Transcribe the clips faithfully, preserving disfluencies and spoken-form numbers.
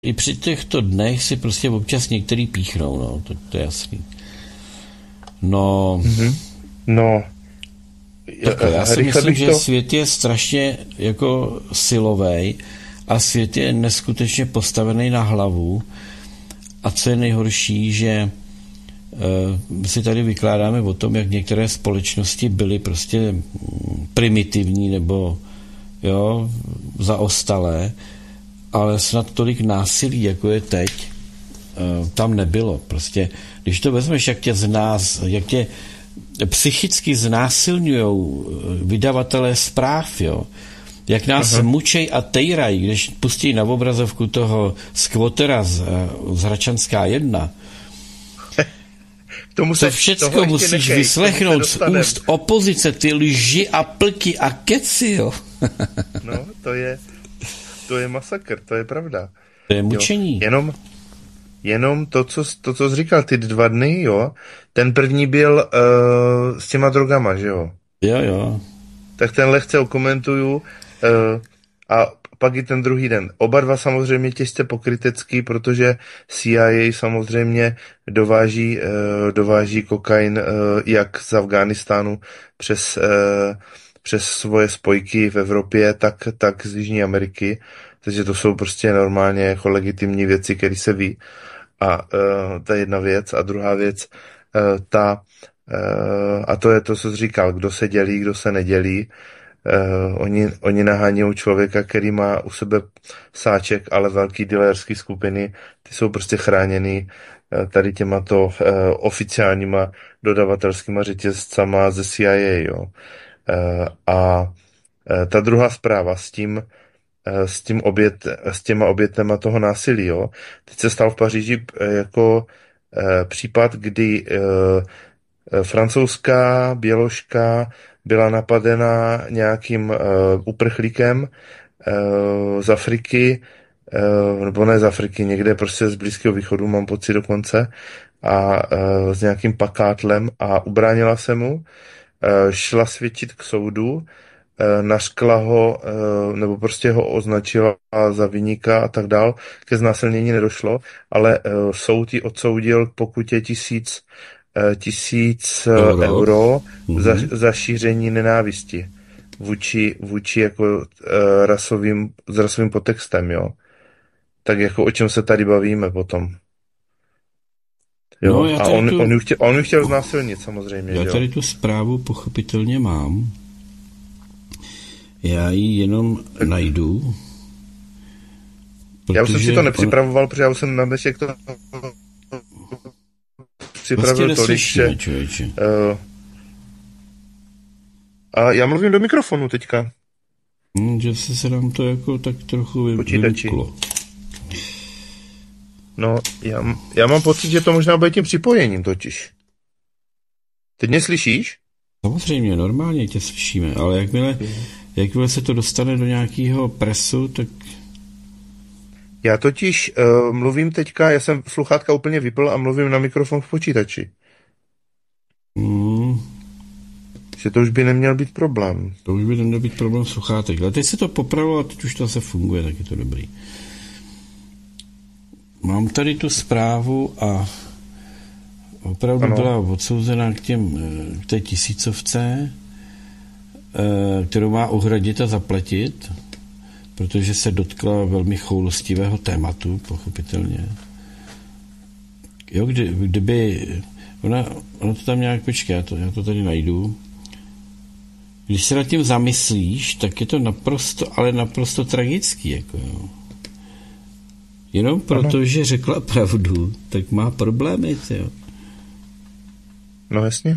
i při těchto dnech si prostě občas některý píchnou, no, to, to je jasný. No... Mm-hmm. No... Tak já si myslím, že to... svět je strašně jako silovej a svět je neskutečně postavený na hlavu a co je nejhorší, že uh, si tady vykládáme o tom, jak některé společnosti byly prostě primitivní nebo jo, zaostalé, ale snad tolik násilí, jako je teď, uh, tam nebylo. Prostě, když to vezmeš, jak tě z nás, jak tě psychicky znásilňujou vydavatelé zpráv, jo, jak nás uh-huh. mučej a tejrají, když pustí na obrazovku toho squattera z, z Hračanská jedna. Tomu se, to všecko musíš nechej, vyslechnout z úst opozice, ty lži a plky a keci, jo. No, to je to je masakr, to je pravda. To je mučení. Jo, jenom Jenom to co, to, co jsi říkal, ty dva dny, jo, ten první byl uh, s těma drogama, že jo? Jo, jo. Tak ten lehce okomentuju uh, a pak i ten druhý den. Oba dva samozřejmě těžce pokrytecký, protože C I A samozřejmě dováží, uh, dováží kokain uh, jak z Afghánistánu přes, uh, přes svoje spojky v Evropě, tak, tak z Jižní Ameriky. Takže to jsou prostě normálně jako legitimní věci, které se ví. A uh, ta jedna věc. A druhá věc, uh, ta, uh, a to je to, co jsi říkal, kdo se dělí, kdo se nedělí. Uh, oni, oni nahánějí člověka, který má u sebe sáček, ale velký dealerský skupiny, ty jsou prostě chráněný uh, tady těmato uh, oficiálníma dodavatelskýma řetězcama ze C I A. Jo. Uh, a uh, ta druhá zpráva s tím, s, tím obět, s těma obětema toho násilí. Jo. Teď se stal v Paříži jako e, případ, kdy e, e, francouzská běložka byla napadena nějakým e, uprchlíkem e, z Afriky, e, nebo ne z Afriky, někde prostě z Blízkého východu, mám pocit dokonce, a e, s nějakým pakátlem a ubránila se mu, e, šla svědčit k soudu, nařkla ho, nebo prostě ho označila za viníka a tak dál. Ke znásilnění nedošlo, ale soud ji odsoudil k pokutě tisíc, tisíc euro, euro mm-hmm. za, za šíření nenávisti vůči, vůči jako rasovým, s rasovým podtextem, jo. Tak jako o čem se tady bavíme potom. Jo, no, a on, tu... on, ju chtěl, on ju chtěl znásilnit samozřejmě. Já tady jo. tu zprávu pochopitelně mám. Já ji jenom najdu. Já už jsem si to nepřipravoval, on... protože já už jsem na dnešek to připravil vlastně tolik, že... Uh, a já mluvím do mikrofonu teďka. Hmm, že se se nám to jako tak trochu vymklo. No, já, já mám pocit, že to možná bude tím připojením totiž. Teď mě slyšíš? Samozřejmě, normálně tě slyšíme, ale jakmile... Jakmile se to dostane do nějakého presu, tak... Já totiž uh, mluvím teďka, já jsem sluchátka úplně vypl a mluvím na mikrofon v počítači. Mm. Že to už by neměl být problém. To už by neměl být problém sluchátek. Ale teď se to popravilo a teď už to zase funguje, tak je to dobrý. Mám tady tu zprávu a opravdu ano. Byla odsouzená k, těm, k té tisícovce, kterou má uhradit a zaplatit, protože se dotkla velmi choulostivého tématu, pochopitelně. Jo, kdy, kdyby... Ona, ona to tam nějak... Počkej, já to, já to tady najdu. Když se nad tím zamyslíš, tak je to naprosto, ale naprosto tragický, jako jo. Jenom proto, že řekla pravdu, tak má problémy, jo. No jasně.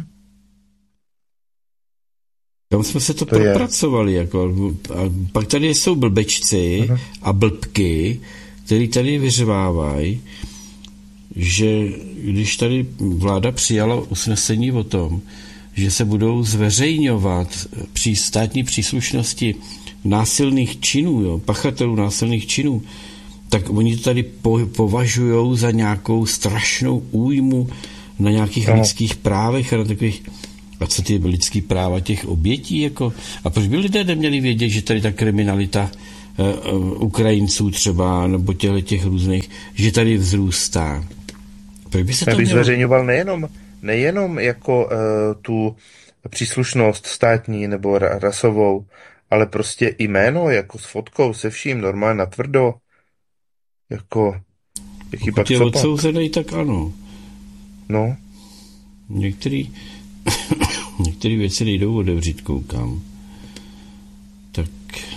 Tam jsme se to, to propracovali. Jako, a pak tady jsou blbečci uh-huh. a blbky, který tady vyřvávají, že když tady vláda přijala usnesení o tom, že se budou zveřejňovat při státní příslušnosti násilných činů, jo, pachatelů násilných činů, tak oni to tady po, považujou za nějakou strašnou újmu na nějakých uh-huh. lidských právech a na takových... A co ty lidský práva těch obětí? Jako? A proč by lidé neměli vědět, že tady ta kriminalita Ukrajinců třeba, nebo těchto těch různých, že tady vzrůstá. Proč by se to mělo... zveřejňoval nejenom, nejenom jako uh, tu příslušnost státní nebo ra- rasovou, ale prostě jméno, jako s fotkou, se vším, normálně natvrdo. Jako, jaký pak je odsouzený, tak ano. No. Některý, některé věci nejdou otevřít, koukám. Tak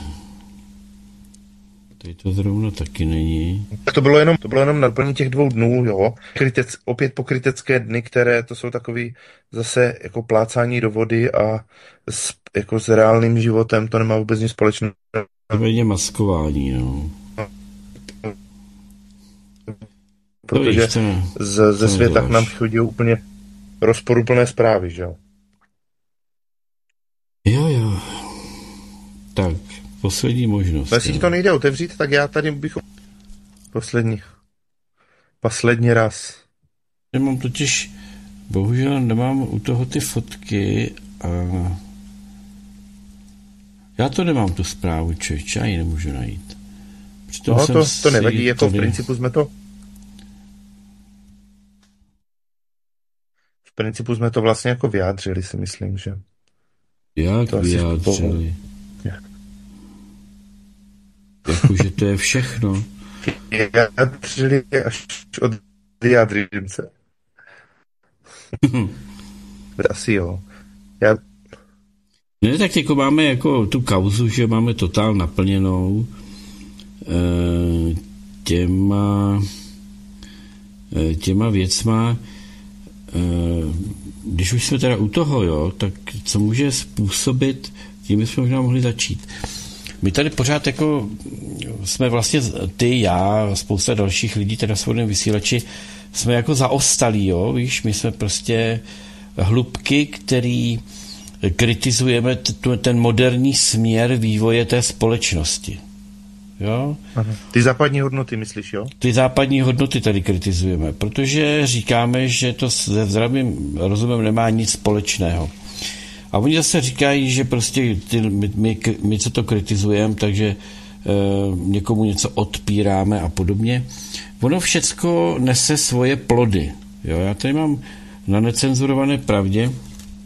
tady to zrovna taky není. To bylo jenom, to bylo jenom naplnění těch dvou dnů, jo. Krytec, opět pokrytecké dny, které to jsou takový zase jako plácání do vody a s, jako s reálným životem to nemá vůbec nic společného. Méně maskování, no. Protože z, ze světa k nám chodí úplně rozporuplné zprávy, že jo? Jo, jo. Tak, poslední možnost. Jestli ti to nejde otevřít, tak já tady bych... Poslední. Poslední raz. Já mám totiž... Bohužel nemám u toho ty fotky a... Já to nemám, tu zprávu, člověče, já ji nemůžu najít. Přitom no, to, to nevadí, jako tady... v principu jsme to... V principu jsme to vlastně jako vyjádřili, si myslím, že... Jak to vyjádřili? Jakože to je všechno. Vyjádřili až od vyjádřím se. Asi jo. Já... Ne, tak jako máme jako tu kauzu, že máme totál naplněnou e, těma e, těma věcma. Když už jsme teda u toho, jo, tak co může způsobit, tím bychom možná mohli začít. My tady pořád jako jsme vlastně ty, já, spousta dalších lidí teda v svobodném vysílači, jsme jako zaostalí, jo, víš, my jsme prostě hlubky, který kritizujeme t- ten moderní směr vývoje té společnosti. Jo? Aha. Ty západní hodnoty, myslíš, jo? Ty západní hodnoty tady kritizujeme, protože říkáme, že to se zdravým rozumem nemá nic společného. A oni zase říkají, že prostě ty, my, my, my co to kritizujeme, takže e, někomu něco odpíráme a podobně. Ono všecko nese svoje plody. Jo? Já tady mám na necenzurované pravdě e,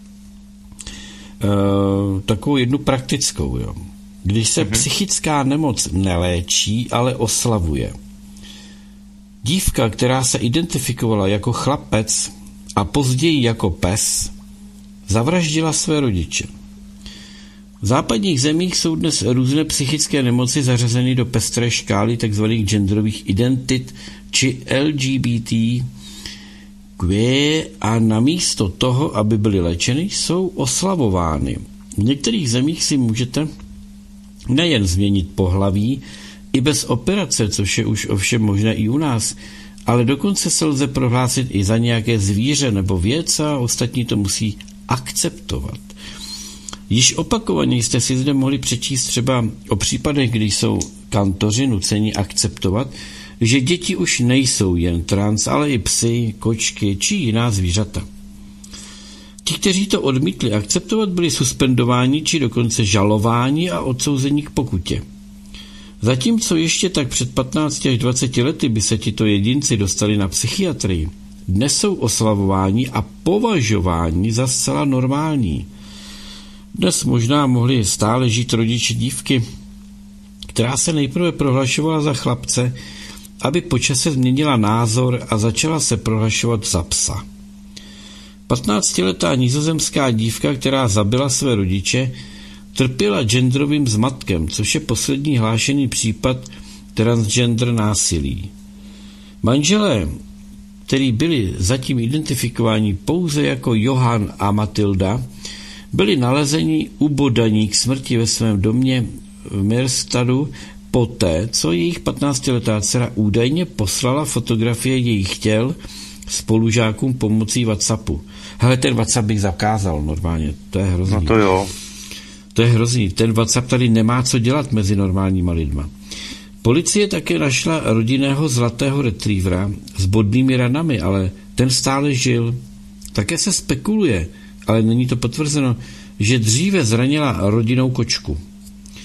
takovou jednu praktickou, jo. Když se mm-hmm. psychická nemoc neléčí, ale oslavuje. Dívka, která se identifikovala jako chlapec a později jako pes, zavraždila své rodiče. V západních zemích jsou dnes různé psychické nemoci zařazeny do pestré škály tzv. Genderových identit či L G B T Q a namísto toho, aby byly léčeny, jsou oslavovány. V některých zemích si můžete nejen změnit pohlaví, i bez operace, což je už ovšem možné i u nás, ale dokonce se lze prohlásit i za nějaké zvíře nebo věc a ostatní to musí akceptovat. Již opakovaně jste si zde mohli přečíst třeba o případech, kdy jsou kantoři nuceni akceptovat, že děti už nejsou jen trans, ale i psy, kočky či jiná zvířata. Ti, kteří to odmítli akceptovat, byli suspendováni či dokonce žalováni a odsouzeni k pokutě. Zatímco ještě tak před patnácti až dvaceti lety by se tito jedinci dostali na psychiatrii, dnes jsou oslavováni a považováni za zcela normální. Dnes možná mohli stále žít rodiče dívky, která se nejprve prohlašovala za chlapce, aby po čase změnila názor a začala se prohlašovat za psa. patnáctiletá nizozemská dívka, která zabila své rodiče, trpěla genderovým zmatkem, což je poslední hlášený případ transgender násilí. Manželé, kteří byli zatím identifikováni pouze jako Johann a Matilda, byli nalezeni ubodaní k smrti ve svém domě v Merstadu poté, co jejich patnáctiletá dcera údajně poslala fotografie jejich těl spolužákům pomocí WhatsAppu. Hele, ten WhatsApp bych zakázal normálně, to je hrozný. No to jo. To je hrozný. Ten WhatsApp tady nemá co dělat mezi normálníma lidma. Policie také našla rodinného zlatého retrievera s bodnými ranami, ale ten stále žil. Také se spekuluje, ale není to potvrzeno, že dříve zranila rodinnou kočku.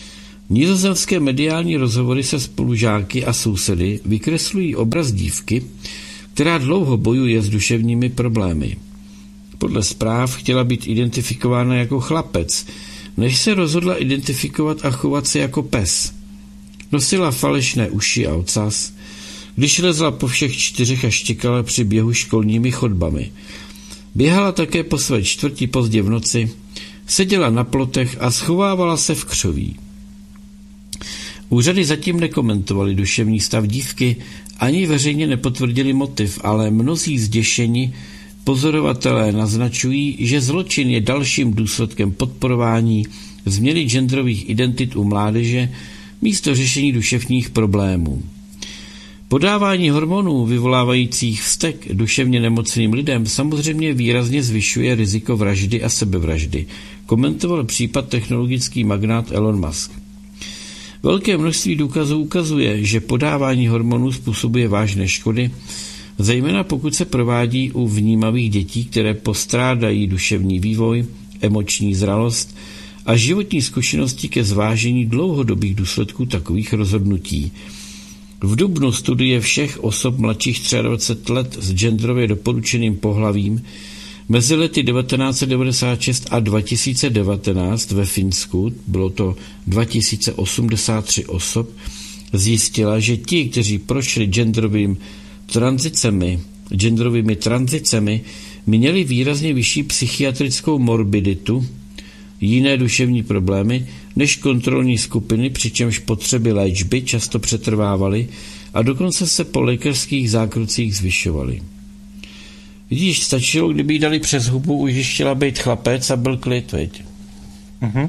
Nizozemské mediální rozhovory se spolužáky a sousedy vykreslují obraz dívky, která dlouho bojuje s duševními problémy. Podle zpráv chtěla být identifikována jako chlapec, než se rozhodla identifikovat a chovat se jako pes. Nosila falešné uši a ocas, když lezla po všech čtyřech a štěkala při běhu školními chodbami. Běhala také po své čtvrti pozdě v noci, seděla na plotech a schovávala se v křoví. Úřady zatím nekomentovaly duševní stav dívky, ani veřejně nepotvrdili motiv, ale mnozí zděšení pozorovatelé naznačují, že zločin je dalším důsledkem podporování změny genderových identit u mládeže místo řešení duševních problémů. Podávání hormonů vyvolávajících vztek duševně nemocným lidem samozřejmě výrazně zvyšuje riziko vraždy a sebevraždy, komentoval případ technologický magnát Elon Musk. Velké množství důkazů ukazuje, že podávání hormonů způsobuje vážné škody, zejména pokud se provádí u vnímavých dětí, které postrádají duševní vývoj, emoční zralost a životní zkušenosti ke zvážení dlouhodobých důsledků takových rozhodnutí. V dubnu studie všech osob mladších dvacet tři let s genderově doporučeným pohlavím mezi lety devatenáct set devadesát šest a dva tisíce devatenáct ve Finsku, bylo to dva tisíce osmdesát tři osob, zjistila, že ti, kteří prošli genderovým tranzicemi, genderovými tranzicemi, měli výrazně vyšší psychiatrickou morbiditu, jiné duševní problémy, než kontrolní skupiny, přičemž potřeby léčby často přetrvávaly a dokonce se po lékařských zákrucích zvyšovaly. Vidíš, stačilo, kdyby jí dali přes hubu, už když chtěla být chlapec a byl klid, veď? Mhm.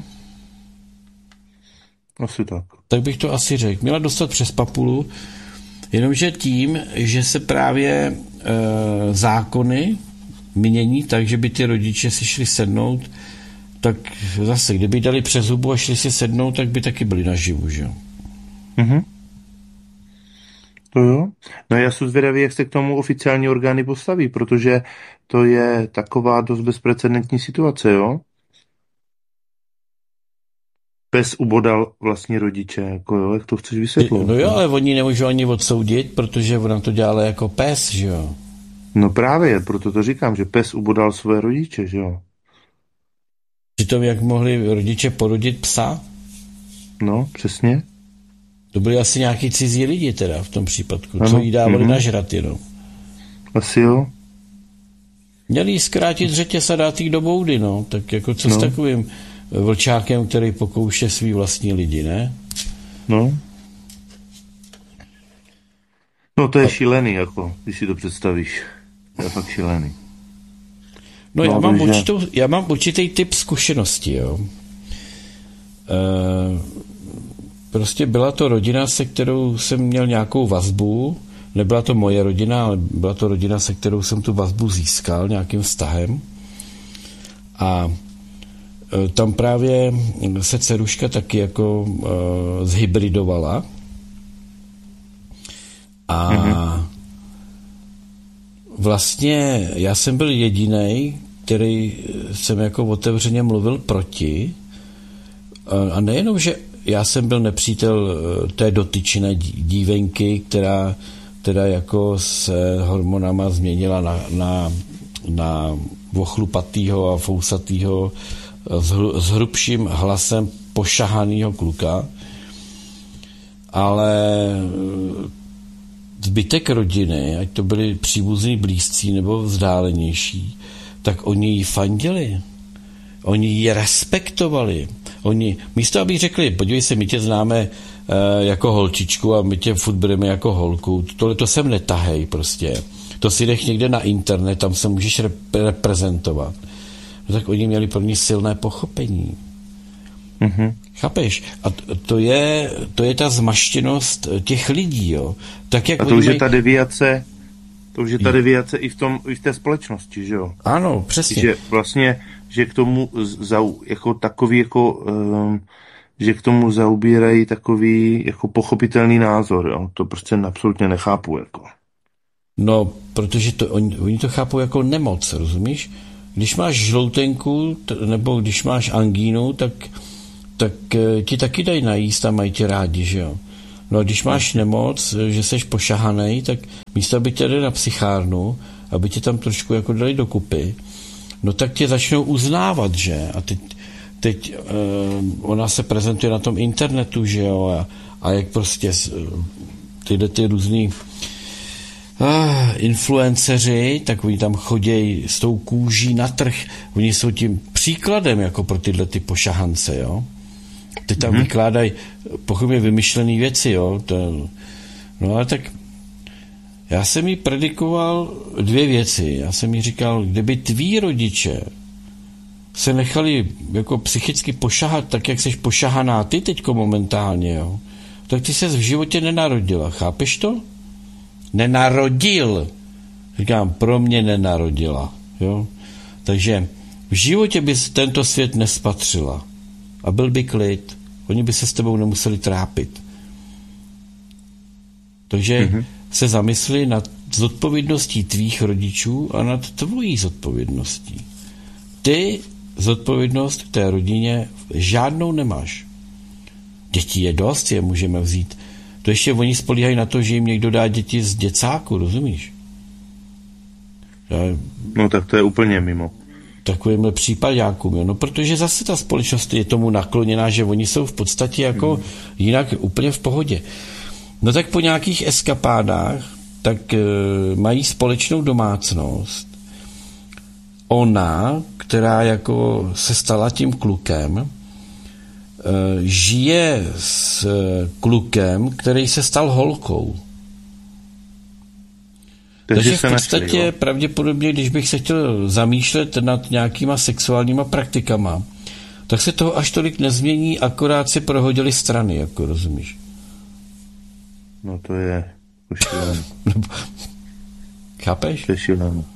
Asi tak. Tak bych to asi řekl. Měla dostat přes papulu, jenomže tím, že se právě e, zákony mění tak, že by ty rodiče si šli sednout, tak zase, kdyby dali přes hubu a šli si sednout, tak by taky byli naživu, že jo? Mhm. To jo. No já jsem zvědavý, jak se k tomu oficiální orgány postaví, protože to je taková dost bezprecedentní situace, jo? Pes ubodal vlastní rodiče, jako jo, jak to chceš vysvětlit? No jo, ale oni nemůžou ani odsoudit, protože ona to dělala jako pes, že jo? No právě, proto to říkám, že pes ubodal své rodiče, že jo? Přitom jak mohli rodiče porodit psa? No, přesně. To byli asi nějaký cizí lidi teda v tom případku, ano, co jí dávali mm-hmm. na žrat jenom. Asi jo. Měli jí zkrátit řetěz a dát jí do boudy, no. Tak jako co no. s takovým vlčákem, který pokouše svý vlastní lidi, ne? No. No to je a... šílený, jako, když si to představíš. To je fakt šílený. No, no já, mám určitou, já mám určitý typ zkušenosti, jo. E, prostě byla to rodina, se kterou jsem měl nějakou vazbu. Nebyla to moje rodina, ale byla to rodina, se kterou jsem tu vazbu získal nějakým vztahem. A e, tam právě se dceruška taky jako e, zhybridovala. A mm-hmm. vlastně já jsem byl jedinej, který jsem jako otevřeně mluvil proti. A nejenom, že já jsem byl nepřítel té dotyčné dívenky, která teda jako se hormonama změnila na, na, na ochlupatýho a fousatýho s, hru, s hrubším hlasem pošahanýho kluka, ale zbytek rodiny, ať to byli příbuzní blízcí nebo vzdálenější, tak oni ji fandili. Oni ji respektovali. Oni, místo aby řekli, podívej se, my tě známe e, jako holčičku a my tě furt budeme jako holku, tohle to sem netahej prostě. To si nech někde na internet, tam se můžeš rep- reprezentovat. No tak oni měli pro ní silné pochopení. Mm-hmm. Chápeš? A to je, to je ta zmaštěnost těch lidí, jo. Tak, jak a to už je ta deviace, to už je ta deviace i v tom, i v té společnosti, že jo? Ano, přesně. Že vlastně, že k tomu zau, jako takový, jako, um, že k tomu zaubírají takový jako pochopitelný názor, jo? To prostě absolutně nechápu, jako. No, protože to, oni, oni to chápou jako nemoc, rozumíš? Když máš žloutenku, t- nebo když máš angínu, tak tak ti taky dají najíst a mají tě rádi, že jo. No a když máš nemoc, že seš pošahanej, tak místo, aby tě dali na psychárnu, aby tě tam trošku jako dali dokupy, no tak tě začnou uznávat, že? A teď, teď uh, ona se prezentuje na tom internetu, že jo, a, a jak prostě tyhle ty různý uh, influenceři, tak oni tam chodějí s tou kůží na trh, oni jsou tím příkladem jako pro tyhle ty pošahance, jo. Teď tam mm-hmm. vykládají pochopně vymyšlené věci, jo. To, no ale tak já jsem jí predikoval dvě věci. Já jsem jí říkal, kdyby tví rodiče se nechali jako psychicky pošahat, tak jak seš pošahaná ty teďko momentálně, jo, tak ty ses v životě nenarodila. Chápeš to? Nenarodil. Říkám, pro mě nenarodila. Jo? Takže v životě bys tento svět nespatřila. A byl by klid. Oni by se s tebou nemuseli trápit. Takže mm-hmm. se zamysli nad zodpovědností tvých rodičů a nad tvojí zodpovědností. Ty zodpovědnost k té rodině žádnou nemáš. Dětí je dost, je můžeme vzít. To ještě oni spolíhají na to, že jim někdo dá děti z děcáku, rozumíš? No tak to je úplně mimo. Takovýmhle případákům, jo. No protože zase ta společnost je tomu nakloněná, že oni jsou v podstatě jako hmm. jinak úplně v pohodě. No tak po nějakých eskapádách tak e, mají společnou domácnost. Ona, která jako se stala tím klukem, e, žije s klukem, který se stal holkou. Takže v podstatě našli, pravděpodobně, když bych se chtěl zamýšlet nad nějakýma sexuálníma praktikama, tak se toho až tolik nezmění, akorát si prohodili strany, jako rozumíš. No to je už šílené. Chápeš? To je šílené. Uh,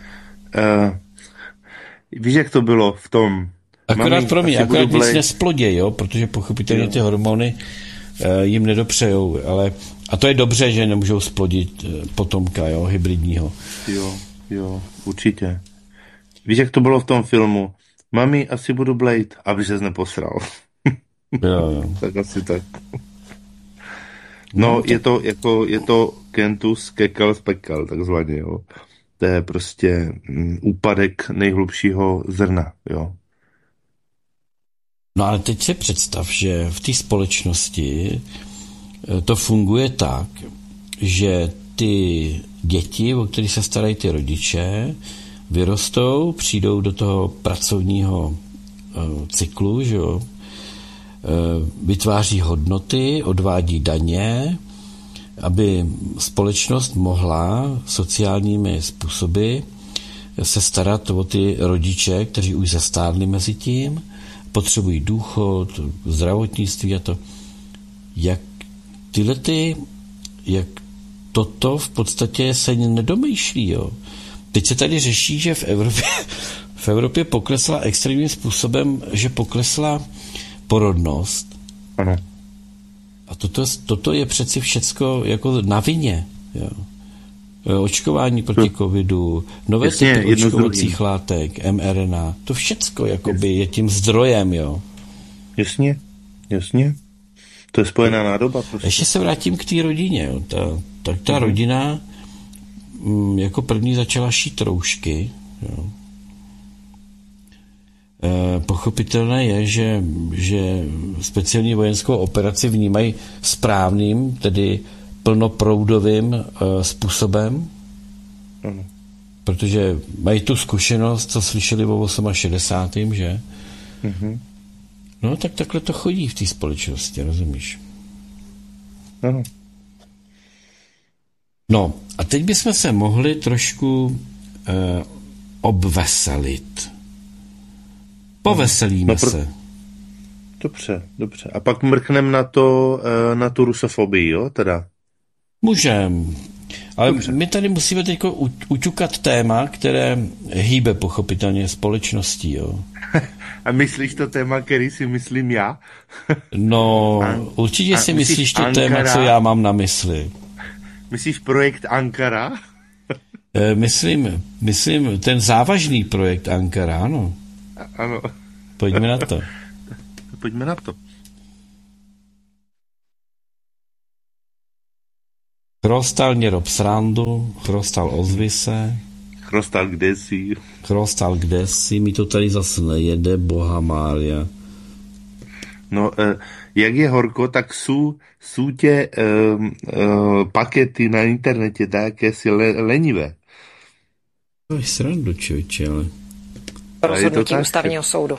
víš, jak to bylo v tom... Akorát pro mě, akorát nic blej... nesplodě, jo, protože pochopitelně ty hormony uh, jim nedopřejou, ale a to je dobře, že nemůžou splodit uh, potomka, jo, hybridního. Jo, jo, určitě. Víš, jak to bylo v tom filmu? Mami, asi budu Blade, aby ses neposral. Jo, jo. Tak asi tak. No, no je to jako, je to Kentus kekal spekal, takzvaně, jo. To je prostě m, úpadek nejhlubšího zrna, jo. No ale teď si představ, že v té společnosti to funguje tak, že ty děti, o které se starají ty rodiče, vyrostou, přijdou do toho pracovního uh, cyklu, že jo, vytváří hodnoty, odvádí daně, aby společnost mohla sociálními způsoby se starat o ty rodiče, kteří už zestárli mezi tím, potřebují důchod, zdravotnictví a to. Jak tyhle ty, jak toto v podstatě se nedomýšlí, jo. Teď se tady řeší, že v Evropě, v Evropě poklesla extrémním způsobem, že poklesla porodnost. Ano. A toto, toto je přeci všecko jako na vině. Jo. Očkování proti hm. covidu, nové Jasně, typy očkovacích látek, em er en á, to všecko jakoby je tím zdrojem, jo. Jasně, jasně. To je spojená nádoba. Prostě. Ještě se vrátím k té rodině. Jo. Ta, tak ta mhm. rodina m, jako první začala šít roušky, jo. Pochopitelné je, že, že speciální vojenskou operaci vnímají správným, tedy plnoproudovým uh, způsobem, mm. protože mají tu zkušenost, co slyšeli o šedesátém osmém, že? Mm-hmm. No, tak takhle to chodí v té společnosti, rozumíš? Mm. No, a teď bychom se mohli trošku uh, obveselit. Poveselíme no, pro... se. Dobře, dobře. A pak mrknem na to, na tu rusofobii, jo, teda? Můžem. Ale dobře. My tady musíme teď uťukat téma, které hýbe pochopitelně společností, jo. A myslíš to téma, který si myslím já? No, An- určitě si myslíš, myslíš to Ankara? Téma, co já mám na mysli. Myslíš projekt Ankara? Myslím, myslím ten závažný projekt Ankara, ano. Ano. Pojďme na to. pojďme na to. Chrostal nerob srandu, chrostal ozvi se. Chrostal kdesi. Chrostal kdesi, mi to tady zase nejede, boha Mária. No, eh, jak je horko, tak jsou, jsou tě eh, eh, pakety na internetě také si le, lenivé. To je srandu, člověče, ale... Rozhodnutí ústavního soudu.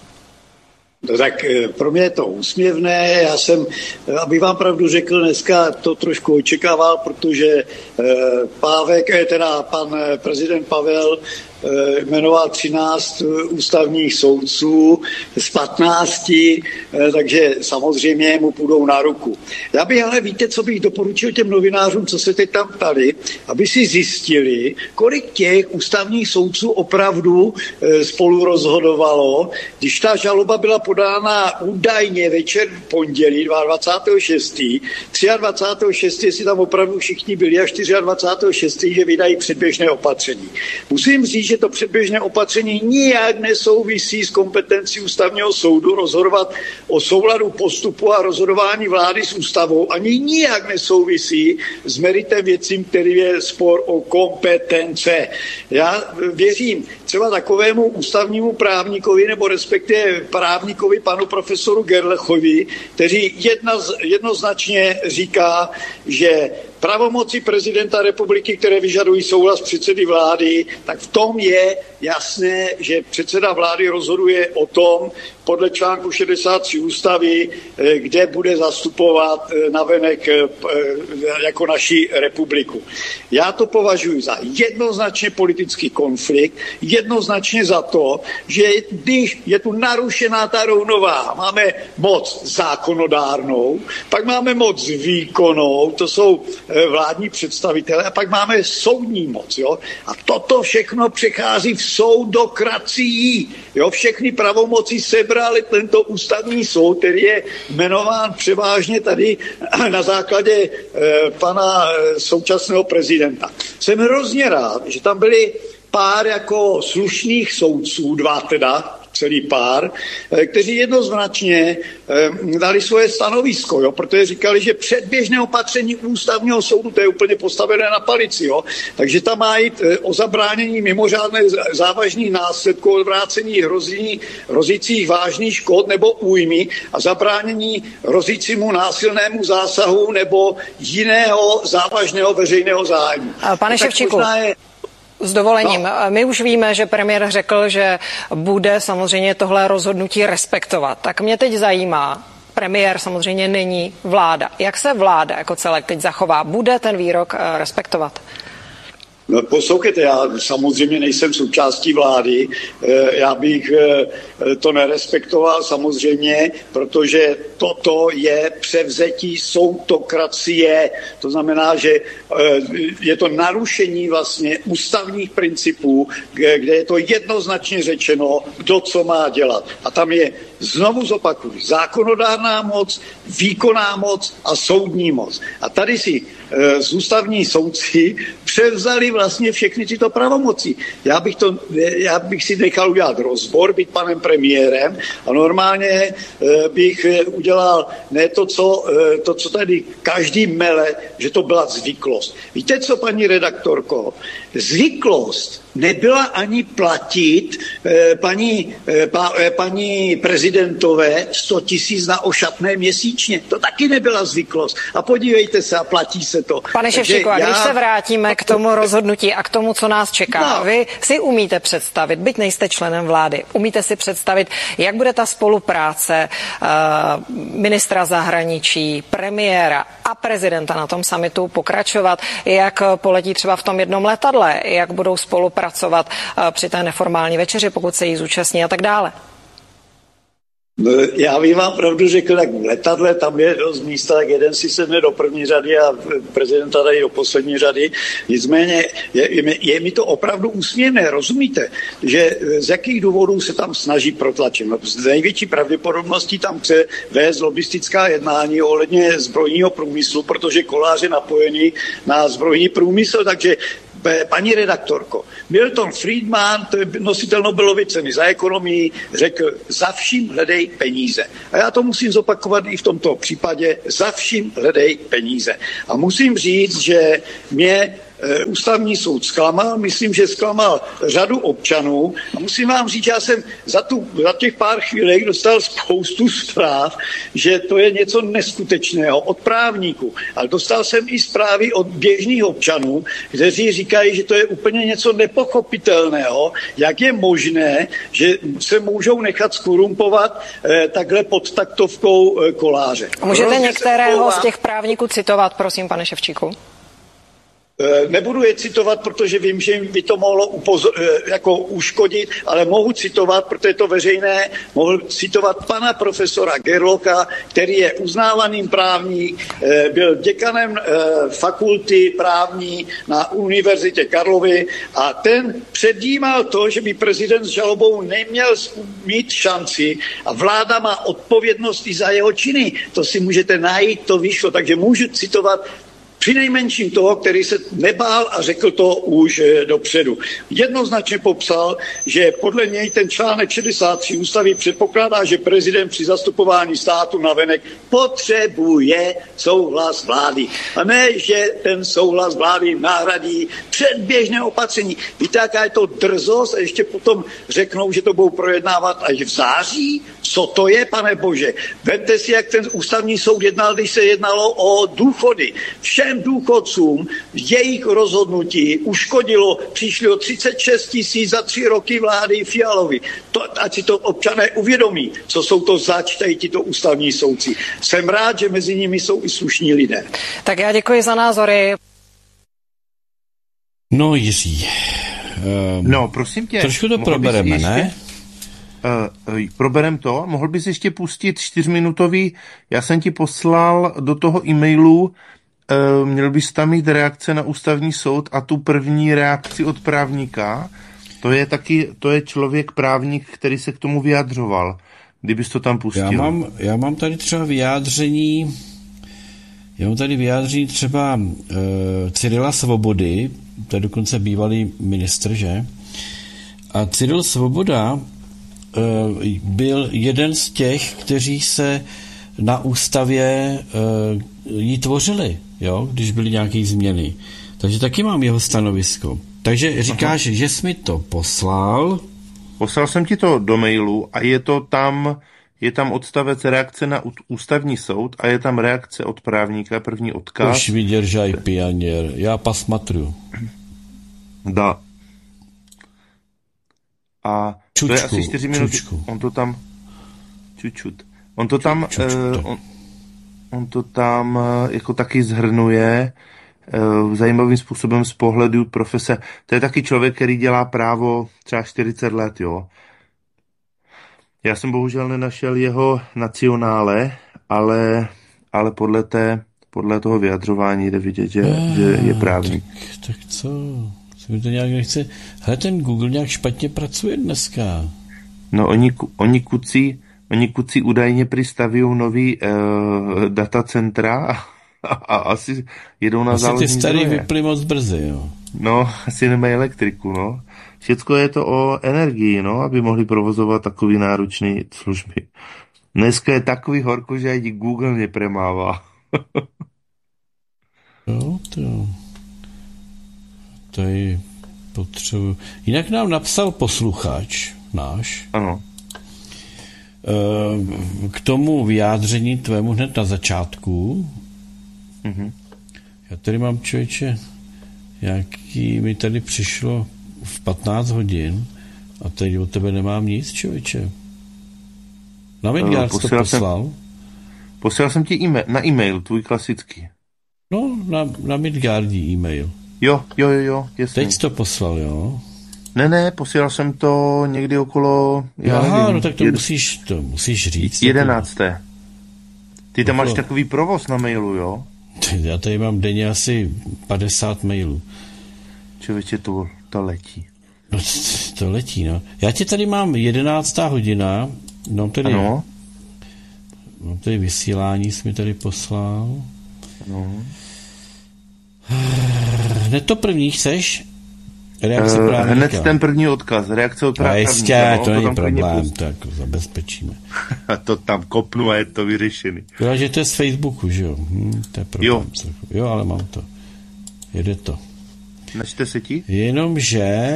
No tak pro mě je to úsměvné, já jsem, aby vám pravdu řekl, dneska to trošku očekával, protože Pávek, teda pan prezident Pavel jmenoval třináct ústavních soudců z patnácti, takže samozřejmě mu půjdou na ruku. Já bych ale, víte, co bych doporučil těm novinářům, co se teď tam ptali, aby si zjistili, kolik těch ústavních soudců opravdu spolu rozhodovalo, když ta žaloba byla podána údajně večer v pondělí dvacátého šestého dvacátého šestého třiadvacátého jestli tam opravdu všichni byli, a dvacátého šestého čtvrtého že vydají předběžné opatření. Musím říct, že to předběžné opatření nijak nesouvisí s kompetencí ústavního soudu rozhodovat o souladu postupu a rozhodování vlády s ústavou, ani nijak nesouvisí s meritem věcí, který je spor o kompetence. Já věřím třeba takovému ústavnímu právníkovi nebo respektive právníkovi panu profesoru Gerlechovi, který jedna, jednoznačně říká, že pravomoci prezidenta republiky, které vyžadují souhlas předsedy vlády, tak v tom je jasné, že předseda vlády rozhoduje o tom, podle článku šedesát tři ústavy, kde bude zastupovat navenek jako naši republiku. Já to považuji za jednoznačně politický konflikt, jednoznačně za to, že když je tu narušená ta rovnováha, máme moc zákonodárnou, pak máme moc výkonnou, to jsou vládní představitelé, a pak máme soudní moc. Jo? A toto všechno přechází v soudokracii. Jo? Všechny pravomoci sebrali tento ústavní soud, který je jmenován převážně tady na základě e, pana současného prezidenta. Jsem hrozně rád, že tam byli pár jako slušných soudců, dva teda, celý pár, kteří jednoznačně dali svoje stanovisko, jo, protože říkali, že předběžné opatření ústavního soudu, to je úplně postavené na palici, jo, takže tam má jít o zabránění mimořádné závažných následků, odvrácení hrozí, hrozících vážných škod nebo újmy a zabránění hrozícímu násilnému zásahu nebo jiného závažného veřejného zájmu. Pane Ševčíku, s dovolením. No. My už víme, že premiér řekl, že bude samozřejmě tohle rozhodnutí respektovat. Tak mě teď zajímá, premiér samozřejmě není vláda. Jak se vláda jako celek teď zachová? Bude ten výrok respektovat? No, poslouchejte, já samozřejmě nejsem součástí vlády, já bych to nerespektoval samozřejmě, protože toto je převzetí soudokracie. To znamená, že je to narušení vlastně ústavních principů, kde je to jednoznačně řečeno, kdo co má dělat. A tam je, znovu zopakuju, zákonodárná moc, výkonná moc a soudní moc. A tady si z ústavní soudci převzali vlastně všechny tyto pravomoci. Já bych, to, já bych si nechal udělat rozbor, být panem premiérem a normálně bych udělal ne to, co, to, co tady každý mele, že to byla zvyklost. Víte co, paní redaktorko? Zvyklost nebyla ani platit eh, paní, eh, pa, eh, paní prezidentové sto tisíc na ošatné měsíčně. To taky nebyla zvyklost. A podívejte se, a platí se to. Pane Ševčíku, a když já... se vrátíme k tomu rozhodnutí a k tomu, co nás čeká, no. Vy si umíte představit, byť nejste členem vlády, umíte si představit, jak bude ta spolupráce uh, ministra zahraničí, premiéra a prezidenta na tom summitu pokračovat, jak poletí třeba v tom jednom letadle, jak budou spolupracovat pracovat při té neformální večeři, pokud se jí zúčastní a tak dále? Já bych vám pravdu řekl, tak v letadle tam je dost místa, tak jeden si sedne do první řady a prezidenta dají do poslední řady. Nicméně je, je, je mi to opravdu úsměvné, rozumíte, že z jakých důvodů se tam snaží protlačit. No, z největší pravděpodobností tam chce vést lobistická jednání ohledně zbrojního průmyslu, protože Kolář je napojený na zbrojní průmysl, takže paní redaktorko, Milton Friedman, to je nositel Nobelovy ceny za ekonomii, řekl, za vším hledej peníze. A já to musím zopakovat i v tomto případě, za vším hledej peníze. A musím říct, že mě Ústavní soud zklamal, myslím, že zklamal řadu občanů a musím vám říct, já jsem za, tu, za těch pár chvílek dostal spoustu zpráv, že to je něco neskutečného od právníků, ale dostal jsem i zprávy od běžných občanů, kteří říkají, že to je úplně něco nepochopitelného, jak je možné, že se můžou nechat skorumpovat eh, takhle pod taktovkou eh, Koláře. Můžete Rozně některého z těch právníků citovat, prosím, pane Ševčíku? Nebudu je citovat, protože vím, že by to mohlo upozor, jako uškodit, ale mohu citovat, protože je to veřejné, mohu citovat pana profesora Gerlocha, který je uznávaným právník, byl děkanem fakulty právní na Univerzitě Karlovy a ten předjímal to, že by prezident s žalobou neměl mít šanci a vláda má odpovědnost i za jeho činy. To si můžete najít, to vyšlo, takže můžu citovat přinejmenším toho, který se nebál a řekl to už dopředu. Jednoznačně popsal, že podle něj ten článek šedesát tři ústavy předpokládá, že prezident při zastupování státu navenek potřebuje souhlas vlády. A ne, že ten souhlas vlády nahradí předběžné opatření. Víte, jaká je to drzost? A ještě potom řeknou, že to budou projednávat až v září? Co to je, pane Bože? Vemte si, jak ten ústavní soud jednal, když se jednalo o důchody. Všem důchodcům jejich rozhodnutí uškodilo, přišli o třicet šest tisíc za tři roky vlády Fialovy. To, ať si to občané uvědomí, co jsou to zač, tady tito ústavní soudci. Jsem rád, že mezi nimi jsou i slušní lidé. Tak já děkuji za názory. No, Jiří. Um, no, prosím tě. Trošku to probereme, ještě, ne? Uh, uh, proberem to. Mohl bys ještě pustit čtyřminutový, já jsem ti poslal do toho e-mailu, Uh, měl bys tam mít reakce na ústavní soud a tu první reakci od právníka. To je taky, to je člověk právník, který se k tomu vyjadřoval. Kdybys to tam pustil. Já mám, já mám tady třeba vyjádření, já mám tady vyjádření třeba uh, Cyrila Svobody, to je dokonce bývalý ministr, že? A Cyril Svoboda uh, byl jeden z těch, kteří se na ústavě uh, ji tvořili, jo, když byly nějaké změny. Takže taky mám jeho stanovisko. Takže říkáš, Aha. že jsi mi to poslal. Poslal jsem ti to do mailu a je to tam, je tam odstavec reakce na ústavní soud a je tam reakce od právníka, první odkaz. Už vydržaj, pioněr, já pasmatru. Da. A čučku, to je asi čtyři minuty. Čučku. On to tam čučut. On to tam čučku, uh, on, on to tam uh, jako taky zhrnuje uh, zajímavým způsobem z pohledu profese. To je taky člověk, který dělá právo třeba čtyřicet let, jo. Já jsem bohužel nenašel jeho nacionále, ale, ale podle, té, podle toho vyjadřování jde vidět, že, ah, že je právník. Tak, tak co? Co mi to nějak nechce? Hele, ten Google nějak špatně pracuje dneska. No oni, oni kucí Oni kuci údajně přistavují nový uh, datacentra a, a, a asi jedou na záložní zdroje. Asi ty starý vyply moc brzy, jo. No, asi nemají elektriku, no. Všecko je to o energii, no, aby mohli provozovat takový náročný služby. Dneska je takový horko, že ani Google nepremává. Jo, to... To je potřebuji. Jinak nám napsal posluchač náš. Ano. K tomu vyjádření tvému hned na začátku. Mm-hmm. Já tady mám, člověče, jaký mi tady přišlo v patnáct hodin a teď od tebe nemám nic, člověče. Na Midgard to poslal. Jsem, poslal jsem ti e-mail, na e-mail, tvůj klasický. No, na, na Midgardí e-mail. Jo, jo, jo, jo, jasný. Teď jsi to poslal, jo? Ne, ne, posílal jsem to někdy okolo... Já Aha, nevím, no tak to, jed... musíš, to musíš říct. Jedenácté. Ty tam okolo... máš takový provoz na mailu, jo? Já tady mám denně asi padesát mailů. Člověče, to, to letí. No, to letí, no. Já tě tady mám jedenáctá hodina, no tady... Ano. No tady vysílání jsi mi tady poslal. Ano. Hned to první chceš? Uh, hned ten první odkaz, reakce od právníka. Jistě, no, to není problém, tak zabezpečíme. A to tam kopnu a je to vyřešený. Jo, že to je z Facebooku, že jo? Hm, to je problém. Jo. jo, ale mám to. Jede to. Načte se ti? Jenomže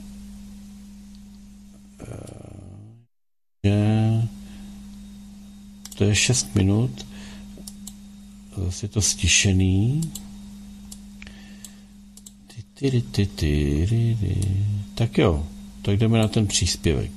že to je šest minut, zase je to stišený. Ty, ty, ty, ty, ty. Tak jo, tak jdeme na ten příspěvek.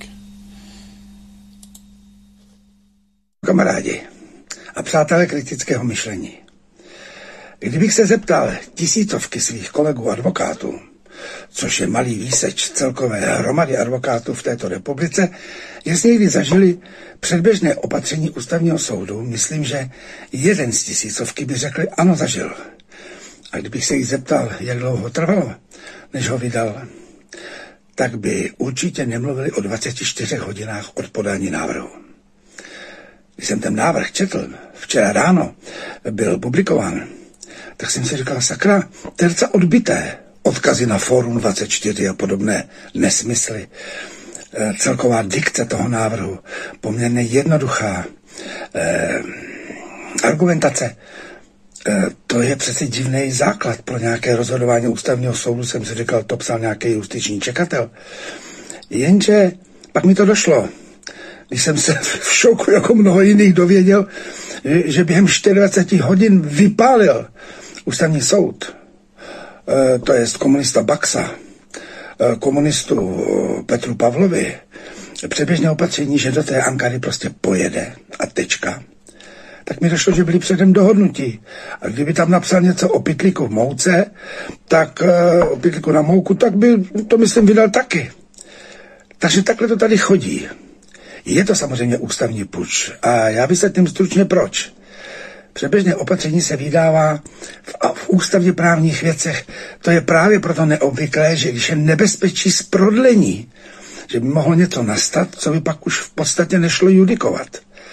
Kamarádi a přátelé kritického myšlení. Kdybych se zeptal tisícovky svých kolegů advokátů, což je malý výseč celkové hromady advokátů v této republice, jestli někdy zažili předběžné opatření ústavního soudu, myslím, že jeden z tisícovky by řekli, ano, zažil. A kdybych se jich zeptal, jak dlouho trvalo, než ho vydal, tak by určitě nemluvili o dvaceti čtyřech hodinách od podání návrhu. Když jsem ten návrh četl, včera ráno byl publikován, tak jsem si říkal, sakra, terca odbité, odkazy na Fórum dvacet čtyři a podobné nesmysly. Celková dikce toho návrhu, poměrně jednoduchá. Eh, argumentace, eh, to je přece divný základ pro nějaké rozhodování ústavního soudu, jsem si říkal, to psal nějaký justiční čekatel. Jenže pak mi to došlo, když jsem se v šoku jako mnoho jiných dověděl, že během dvacet čtyři hodin vypálil ústavní soud, e, to je komunista Baxa, e, komunistu Petru Pavlovi, předběžné opatření, že do té Ankary prostě pojede a tečka, tak mi došlo, že byli předem dohodnutí. A kdyby tam napsal něco o pytlíku v mouce, tak e, o pytlíku na mouku, tak by to, myslím, vydal taky. Takže takhle to tady chodí. Je to samozřejmě ústavní puč a já vysvětlím stručně proč. Předběžné opatření se vydává v, v ústavně právních věcech. To je právě proto neobvyklé, že když je nebezpečí z prodlení, že by mohlo něco nastat, co by pak už v podstatě nešlo judikovat.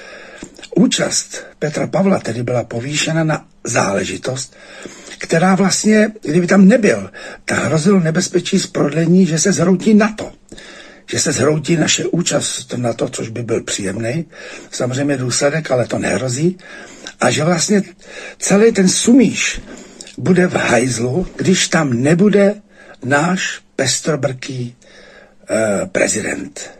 Účast Petra Pavla tedy byla povýšena na záležitost, která vlastně, kdyby tam nebyl, tak hrozilo nebezpečí z prodlení, že se zhroutí NATO. Že se zhroutí naše účast na to, což by byl příjemný, samozřejmě důsledek, ale to nehrozí. A že vlastně celý ten sumíš bude v hajzlu, když tam nebude náš pestrobrký eh, prezident.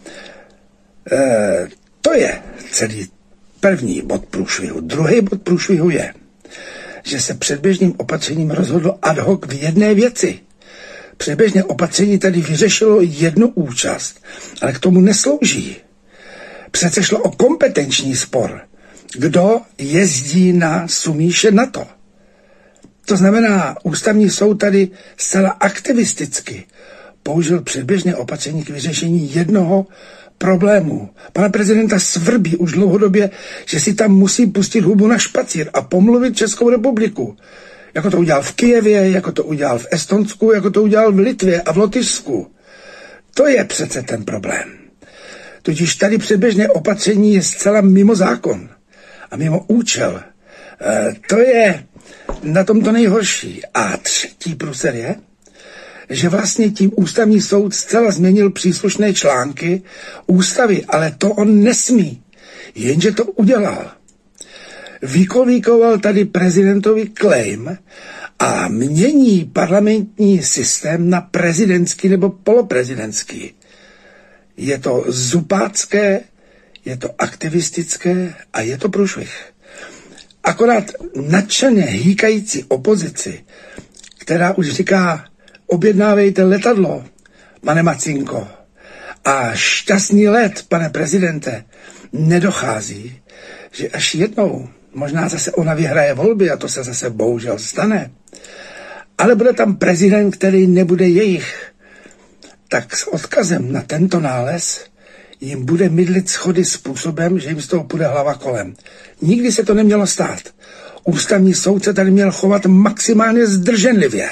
Eh, to je celý první bod průšvihu. Druhý bod průšvihu je, že se předběžným opatřením rozhodlo ad hoc v jedné věci. Předběžné opatření tady vyřešilo jednu účast, ale k tomu neslouží. Přece šlo o kompetenční spor. Kdo jezdí na sumíše NATO? To znamená, ústavní soud tady zcela aktivisticky použil předběžné opatření k vyřešení jednoho problému. Pana prezidenta svrbí už dlouhodobě, že si tam musí pustit hubu na špacír a pomluvit Českou republiku. Jako to udělal v Kyjevě, jako to udělal v Estonsku, jako to udělal v Litvě a v Lotyšsku. To je přece ten problém. Totiž tady předběžné opatření je zcela mimo zákon a mimo účel. E, to je na tom to nejhorší. A třetí průser je, že vlastně tím ústavní soud zcela změnil příslušné články ústavy, ale to on nesmí. Jenže to udělal. Vykolíkoval tady prezidentovi claim a mění parlamentní systém na prezidentský nebo poloprezidentský. Je to zupácké, je to aktivistické a je to průšvih. Akorát nadšeně hýkající opozici, která už říká, objednávejte letadlo, pane Macinko, a šťastný let, pane prezidente, nedochází, že až jednou možná zase ona vyhraje volby a to se zase bohužel stane. Ale bude tam prezident, který nebude jejich. Tak s odkazem na tento nález jim bude mydlit schody způsobem, že jim z toho půjde hlava kolem. Nikdy se to nemělo stát. Ústavní soud se tady měl chovat maximálně zdrženlivě.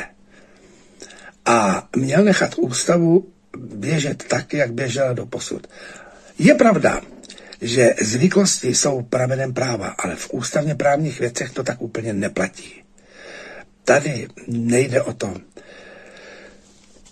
A měl nechat ústavu běžet tak, jak běžela doposud. Je pravda, že zvyklosti jsou pramenem práva, ale v ústavně právních věcech to tak úplně neplatí. Tady nejde o to.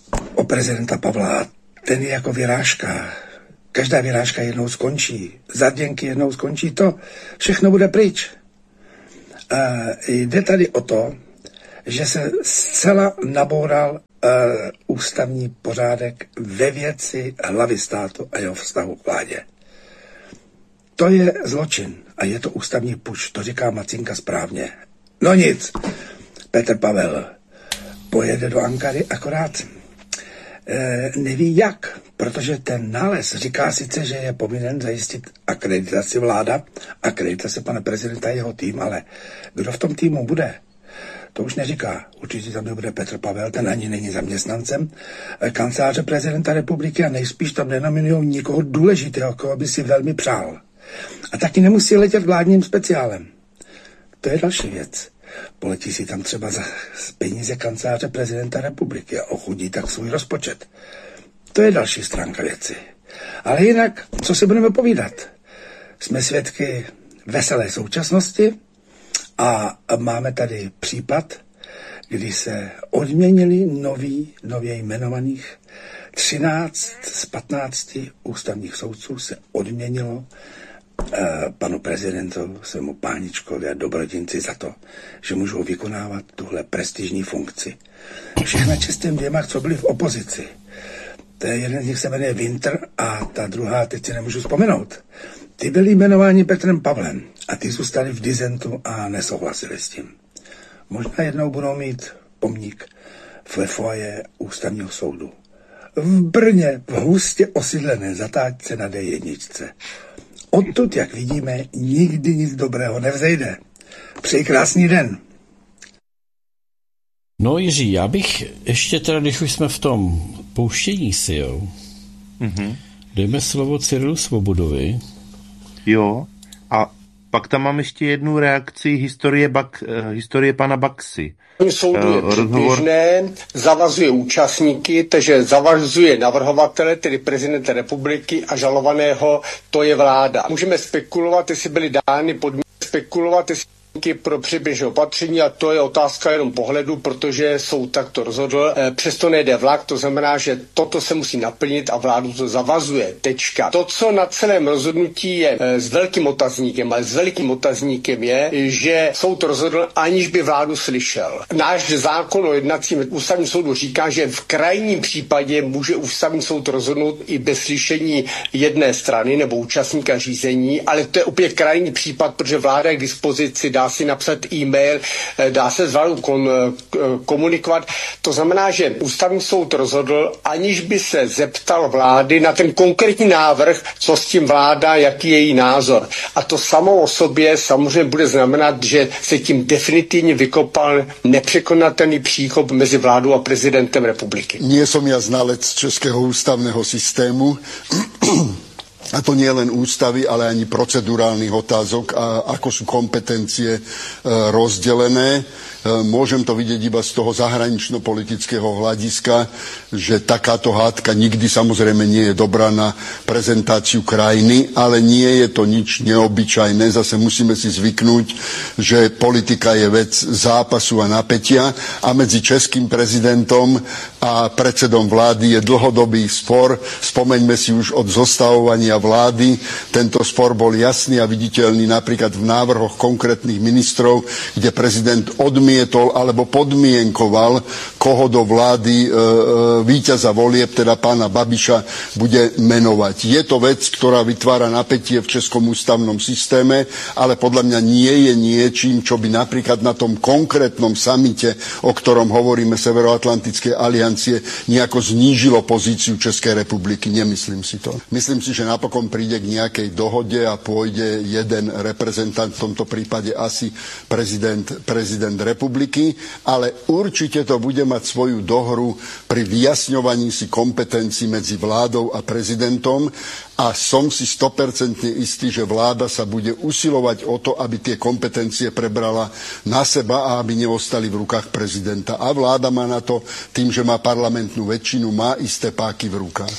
prezidenta Pavla, ten je jako vyrážka. Každá vyrážka jednou skončí. Zarděnky jednou skončí, to všechno bude pryč. Uh, jde tady o to, že se zcela naboural uh, ústavní pořádek ve věci hlavy státu a jeho vztahu k vládě. To je zločin a je to ústavní puč, to říká Macinka správně. No nic, Petr Pavel pojede do Ankary, akorát e, neví jak, protože ten nález říká sice, že je povinen zajistit akreditaci vláda, akreditaci pana prezidenta a jeho tým, ale kdo v tom týmu bude, to už neříká. Určitě tam nebude Petr Pavel, ten ani není zaměstnancem kanceláře prezidenta republiky a nejspíš tam nenominují nikoho důležitého, koho by si velmi přál. A taky nemusí letět vládním speciálem. To je další věc. Poletí si tam třeba za peníze kanceláře prezidenta republiky a ochudí tak svůj rozpočet. To je další stránka věci. Ale jinak, co si budeme povídat? Jsme svědky veselé současnosti a máme tady případ, kdy se odměnili noví, nově jmenovaných třináct z patnácti ústavních soudců se odměnilo panu prezidentu, svému páničkovi a dobrodinci za to, že můžou vykonávat tuhle prestižní funkci. Všechna čestým dvěma, co byli v opozici. To je jeden z nich se jmenuje Winter a ta druhá, teď si nemůžu vzpomenout. Ty byli jmenováni Petrem Pavlem a ty zůstali v disentu a nesouhlasili s tím. Možná jednou budou mít pomník ve foaje ústavního soudu. V Brně, v hustě osídlené zatáčce na dé jedna. Odtud, jak vidíme, nikdy nic dobrého nevzejde. Přeji krásný den. No Jiří, já bych ještě teda, když už jsme v tom pouštění si, jo, mm-hmm. dejme slovo Cyrilu Svobodovi. Jo, a pak tam mám ještě jednu reakci historie, Bak, historie pana Baxy. Soudu je předběžné, zavazuje účastníky, takže zavazuje navrhovatele, tedy prezidenta republiky a žalovaného, to je vláda. Můžeme spekulovat, jestli byly dány podmínky, spekulovat, jestli pro předběžné opatření a to je otázka jenom pohledu, protože soud takto rozhodl. E, přesto nejde vlak, to znamená, že toto se musí naplnit a vládu to zavazuje. Tečka. To, co na celém rozhodnutí je e, s velkým otazníkem, ale s velikým otazníkem je, že soud rozhodl, aniž by vládu slyšel. Náš zákon o jednacím ústavním soudu říká, že v krajním případě může ústavní soud rozhodnout i bez slyšení jedné strany nebo účastníka řízení, ale to je opět krajní případ, protože vláda je k dispozici, dá si napsat e-mail, dá se s vládou kon, komunikovat. To znamená, že ústavní soud rozhodl, aniž by se zeptal vlády na ten konkrétní návrh, co s tím vláda, jaký je její názor. A to samo o sobě samozřejmě bude znamenat, že se tím definitivně vykopal nepřekonatelný příkop mezi vládou a prezidentem republiky. Nie som ja znalec českého ústavného systému. A to nie len ústavy, ale ani procedurálnych otázok a ako sú kompetencie e, rozdelené. E, môžem to vidieť iba z toho zahranično-politického hľadiska, že takáto hádka nikdy samozrejme nie je dobrá na prezentáciu krajiny, ale nie je to nič neobyčajné. Zase musíme si zvyknúť, že politika je vec zápasu a napätia a medzi českým prezidentom a predsedom vlády je dlhodobý spor. Spomeňme si už od zostavovania vlády. Tento spor bol jasný a viditeľný napríklad v návrhoch konkrétnych ministrov, kde prezident odmietol alebo podmienkoval, koho do vlády e, e, víťaza volieb, teda pána Babiša, bude menovať. Je to vec, ktorá vytvára napätie v českom ústavnom systéme, ale podľa mňa nie je niečím, čo by napríklad na tom konkrétnom samite, o ktorom hovoríme Severoatlantickej aliancie, nejako znížilo pozíciu Českej republiky. Nemyslím si to. Myslím si, že napokon príde k nejakej dohode a pôjde jeden reprezentant, v tomto prípade asi prezident, prezident republiky, ale určite to bude mať svoju dohru pri vyjasňovaní si kompetencií medzi vládou a prezidentom a som si sto percent istý, že vláda sa bude usilovať o to, aby tie kompetencie prebrala na seba a aby neostali v rukách prezidenta. A vláda má na to, tým, že má parlamentnú väčšinu, má isté páky v rukách.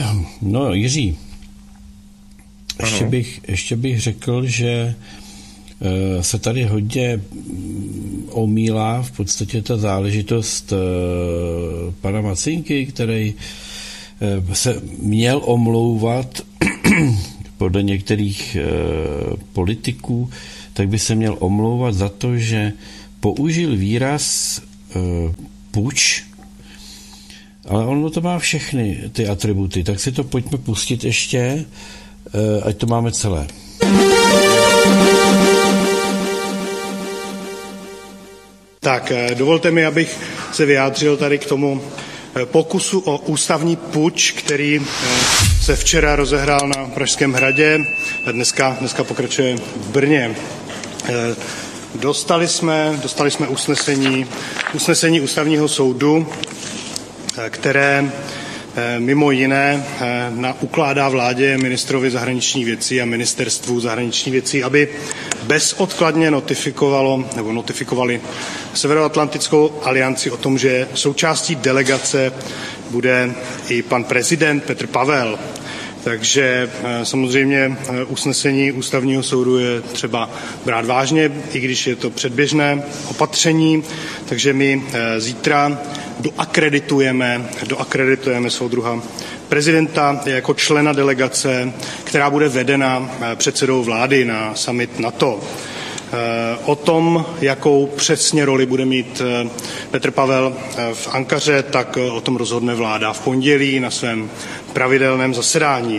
No Jiří, ještě bych, ještě bych řekl, že se tady hodně omílá v podstatě ta záležitost pana Macinky, který se měl omlouvat podle některých politiků, tak by se měl omlouvat za to, že použil výraz puč, ale ono to má všechny ty atributy, tak si to pojďme pustit ještě, ať to máme celé. Tak, dovolte mi, abych se vyjádřil tady k tomu pokusu o ústavní puč, který se včera rozehrál na Pražském hradě a dneska, dneska pokračuje v Brně. Dostali jsme, dostali jsme usnesení, usnesení Ústavního soudu, které mimo jiné ukládá vládě, ministrovi zahraničních věcí a ministerstvu zahraničních věcí, aby bezodkladně notifikovalo nebo notifikovali Severoatlantickou alianci o tom, že součástí delegace bude i pan prezident Petr Pavel. Takže samozřejmě usnesení Ústavního soudu je třeba brát vážně, i když je to předběžné opatření, takže my zítra doakreditujeme, doakreditujeme soudruha prezidenta jako člena delegace, která bude vedena předsedou vlády na summit NATO. O tom, jakou přesně roli bude mít Petr Pavel v Ankaře, tak o tom rozhodne vláda v pondělí na svém pravidelném zasedání.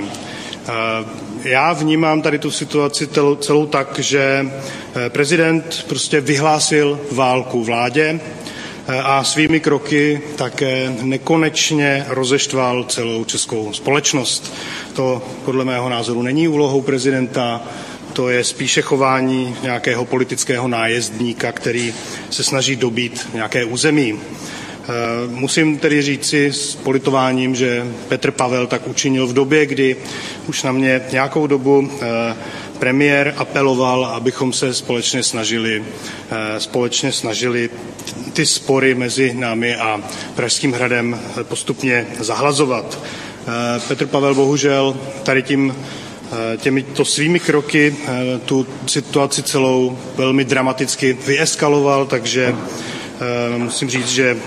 Já vnímám tady tu situaci celou tak, že prezident prostě vyhlásil válku vládě a svými kroky také nekonečně rozeštval celou českou společnost. To podle mého názoru není úlohou prezidenta, to je spíše chování nějakého politického nájezdníka, který se snaží dobít nějaké území. Musím tedy říci s politováním, že Petr Pavel tak učinil v době, kdy už na mě nějakou dobu premiér apeloval, abychom se společně snažili, společně snažili ty spory mezi námi a Pražským hradem postupně zahlazovat. Petr Pavel bohužel tady tím těmito svými kroky tu situaci celou velmi dramaticky vyeskaloval, takže musím říct, že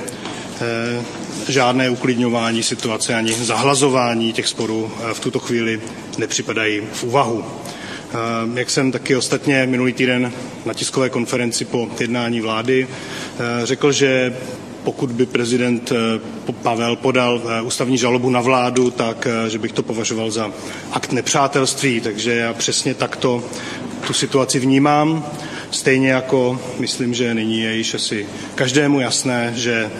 žádné uklidňování situace ani zahlazování těch sporů v tuto chvíli nepřipadají v úvahu. Jak jsem taky ostatně minulý týden na tiskové konferenci po jednání vlády řekl, že pokud by prezident Pavel podal ústavní žalobu na vládu, tak že bych to považoval za akt nepřátelství, takže já přesně takto tu situaci vnímám. Stejně jako myslím, že nyní je již asi každému jasné, že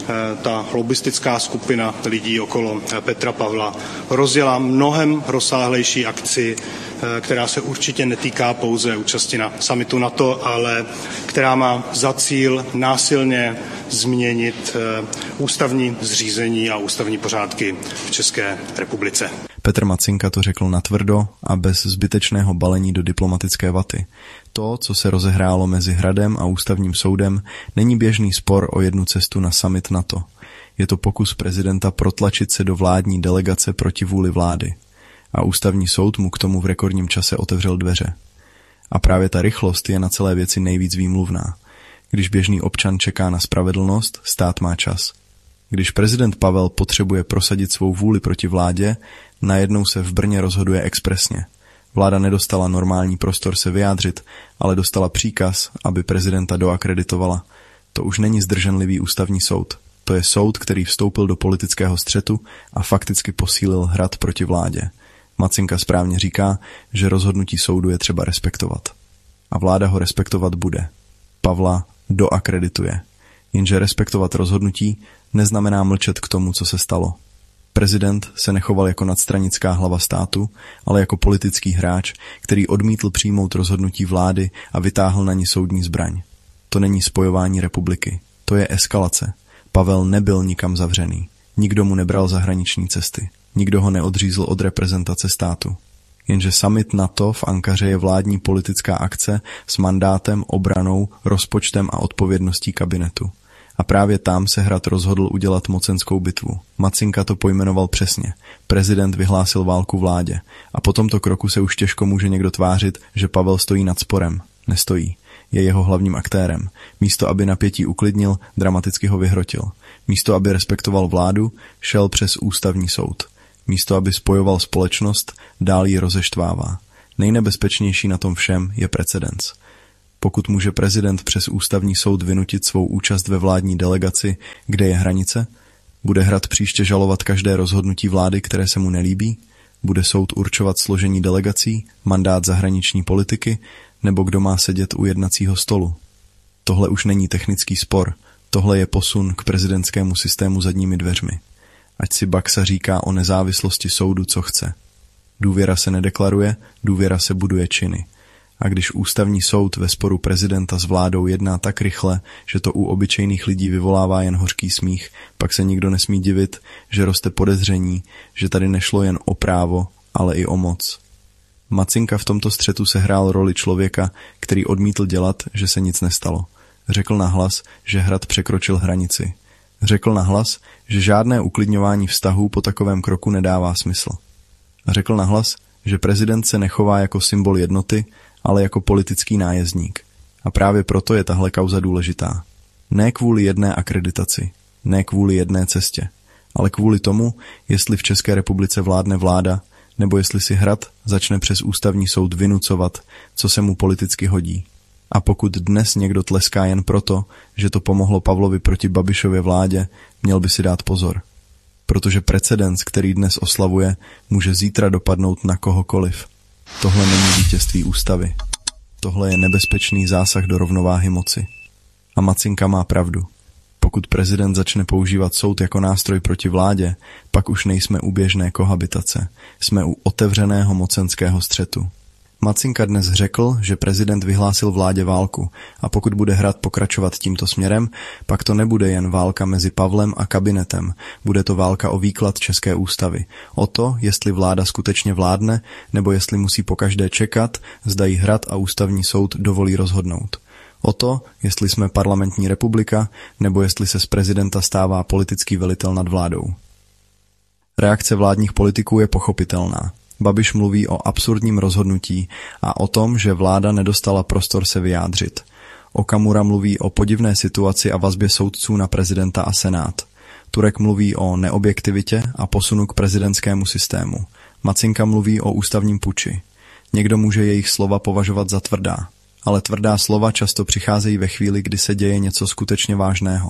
ta lobbystická skupina lidí okolo Petra Pavla rozjela mnohem rozsáhlejší akci, která se určitě netýká pouze účasti na summitu NATO, ale která má za cíl násilně změnit ústavní zřízení a ústavní pořádky v České republice. Petr Macinka to řekl natvrdo a bez zbytečného balení do diplomatické vaty. To, co se rozehrálo mezi Hradem a Ústavním soudem, není běžný spor o jednu cestu na summit NATO. Je to pokus prezidenta protlačit se do vládní delegace proti vůli vlády. A Ústavní soud mu k tomu v rekordním čase otevřel dveře. A právě ta rychlost je na celé věci nejvíc výmluvná. Když běžný občan čeká na spravedlnost, stát má čas. Když prezident Pavel potřebuje prosadit svou vůli proti vládě, najednou se v Brně rozhoduje expresně. Vláda nedostala normální prostor se vyjádřit, ale dostala příkaz, aby prezidenta doakreditovala. To už není zdrženlivý ústavní soud. To je soud, který vstoupil do politického střetu a fakticky posílil Hrad proti vládě. Macinka správně říká, že rozhodnutí soudu je třeba respektovat. A vláda ho respektovat bude. Pavla doakredituje. Jenže respektovat rozhodnutí neznamená mlčet k tomu, co se stalo. Prezident se nechoval jako nadstranická hlava státu, ale jako politický hráč, který odmítl přijmout rozhodnutí vlády a vytáhl na ní soudní zbraň. To není spojování republiky. To je eskalace. Pavel nebyl nikam zavřený. Nikdo mu nebral zahraniční cesty. Nikdo ho neodřízl od reprezentace státu. Jenže summit NATO v Ankaře je vládní politická akce s mandátem, obranou, rozpočtem a odpovědností kabinetu. A právě tam se Hrad rozhodl udělat mocenskou bitvu. Macinka to pojmenoval přesně. Prezident vyhlásil válku vládě. A po tomto kroku se už těžko může někdo tvářit, že Pavel stojí nad sporem. Nestojí. Je jeho hlavním aktérem. Místo, aby napětí uklidnil, dramaticky ho vyhrotil. Místo, aby respektoval vládu, šel přes ústavní soud. Místo, aby spojoval společnost, dál ji rozeštvává. Nejnebezpečnější na tom všem je precedens. Pokud může prezident přes ústavní soud vynutit svou účast ve vládní delegaci, kde je hranice, bude Hrad příště žalovat každé rozhodnutí vlády, které se mu nelíbí? Bude soud určovat složení delegací, mandát zahraniční politiky, nebo kdo má sedět u jednacího stolu? Tohle už není technický spor, tohle je posun k prezidentskému systému zadními dveřmi. Ať si Baxa říká o nezávislosti soudu, co chce. Důvěra se nedeklaruje, důvěra se buduje činy. A když ústavní soud ve sporu prezidenta s vládou jedná tak rychle, že to u obyčejných lidí vyvolává jen hořký smích, pak se nikdo nesmí divit, že roste podezření, že tady nešlo jen o právo, ale i o moc. Macinka v tomto střetu sehrál roli člověka, který odmítl dělat, že se nic nestalo. Řekl nahlas, že Hrad překročil hranici. Řekl nahlas, že žádné uklidňování vztahů po takovém kroku nedává smysl. Řekl nahlas, že prezident se nechová jako symbol jednoty, ale jako politický nájezdník. A právě proto je tahle kauza důležitá. Ne kvůli jedné akreditaci, ne kvůli jedné cestě, ale kvůli tomu, jestli v České republice vládne vláda, nebo jestli si Hrad začne přes ústavní soud vynucovat, co se mu politicky hodí. A pokud dnes někdo tleská jen proto, že to pomohlo Pavlovi proti Babišově vládě, měl by si dát pozor. Protože precedens, který dnes oslavuje, může zítra dopadnout na kohokoliv. Tohle není vítězství ústavy. Tohle je nebezpečný zásah do rovnováhy moci. A Macinka má pravdu. Pokud prezident začne používat soud jako nástroj proti vládě, pak už nejsme u běžné kohabitace. Jsme u otevřeného mocenského střetu. Macinka dnes řekl, že prezident vyhlásil vládě válku a pokud bude Hrad pokračovat tímto směrem, pak to nebude jen válka mezi Pavlem a kabinetem, bude to válka o výklad české ústavy, o to, jestli vláda skutečně vládne, nebo jestli musí pokaždé čekat, zda jí Hrad a ústavní soud dovolí rozhodnout. O to, jestli jsme parlamentní republika, nebo jestli se z prezidenta stává politický velitel nad vládou. Reakce vládních politiků je pochopitelná. Babiš mluví o absurdním rozhodnutí a o tom, že vláda nedostala prostor se vyjádřit. Okamura mluví o podivné situaci a vazbě soudců na prezidenta a senát. Turek mluví o neobjektivitě a posunu k prezidentskému systému. Macinka mluví o ústavním puči. Někdo může jejich slova považovat za tvrdá, ale tvrdá slova často přicházejí ve chvíli, kdy se děje něco skutečně vážného.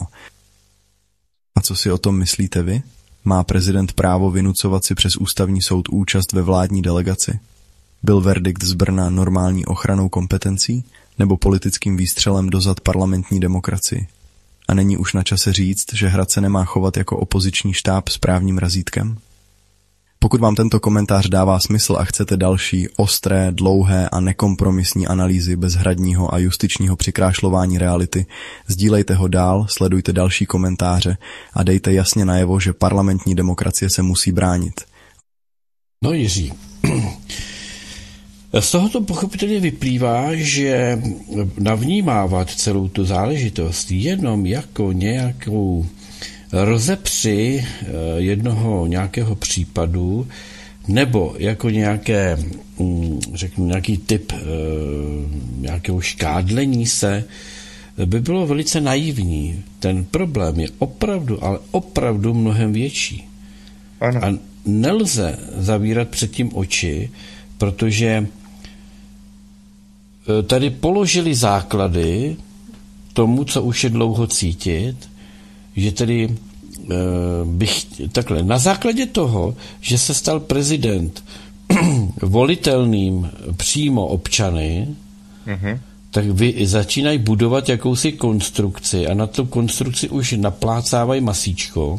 A co si o tom myslíte vy? Má prezident právo vynucovat si přes ústavní soud účast ve vládní delegaci? Byl verdikt z Brna normální ochranou kompetencí nebo politickým výstřelem do zad parlamentní demokracii? A není už na čase říct, že Hrad se nemá chovat jako opoziční štáb s právním razítkem? Pokud vám tento komentář dává smysl a chcete další ostré, dlouhé a nekompromisní analýzy bez hradního a justičního přikrášlování reality, sdílejte ho dál, sledujte další komentáře a dejte jasně najevo, že parlamentní demokracie se musí bránit. No Jiří, z tohoto pochopitelně vyplývá, že navnímávat celou tu záležitost jenom jako nějakou rozepři jednoho nějakého případu nebo jako nějaké, řeknu, nějaký typ nějakého škádlení se, by bylo velice naivní. Ten problém je opravdu, ale opravdu mnohem větší. Ano. A nelze zavírat před tím oči, protože tady položili základy tomu, co už je dlouho cítit, že tedy e, bych takhle, na základě toho, že se stal prezident volitelným přímo občany, mm-hmm. tak vy začínají budovat jakousi konstrukci a na tu konstrukci už naplácávají masíčko,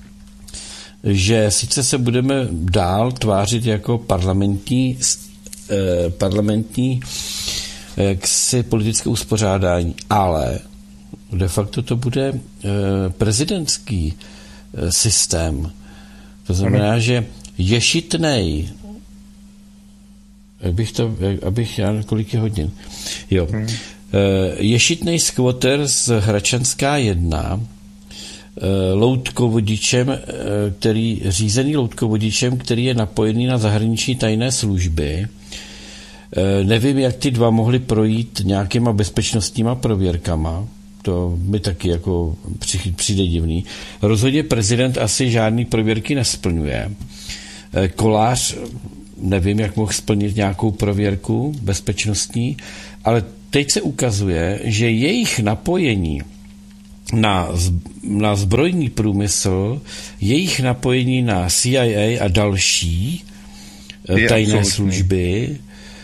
že sice se budeme dál tvářit jako parlamentní e, parlamentní jaksi politické uspořádání, ale de facto to bude e, prezidentský e, systém. To znamená, ano. že ješitnej, jak bych to, jak, abych, já kolik je hodin, jo, hmm. e, ješitnej skvoter z Hračanská jedna, e, loutkovodičem, e, který, řízený loutkovodičem, který je napojený na zahraniční tajné služby, Nevím, jak ty dva mohli projít nějakýma bezpečnostníma prověrkama. To mi taky jako přijde divný. Rozhodně prezident asi žádný prověrky nesplňuje. Kolář, nevím, jak mohl splnit nějakou prověrku bezpečnostní, ale teď se ukazuje, že jejich napojení na, na zbrojní průmysl, jejich napojení na C I A a další je tajné služby